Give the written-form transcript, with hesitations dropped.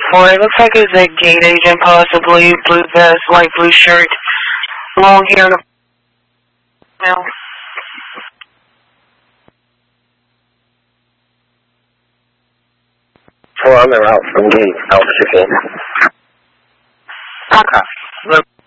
for it. Looks like it's a gate agent, possibly. Blue vest, light blue shirt, long hair. Now. Well, I'm en route from gate out 16. Okay.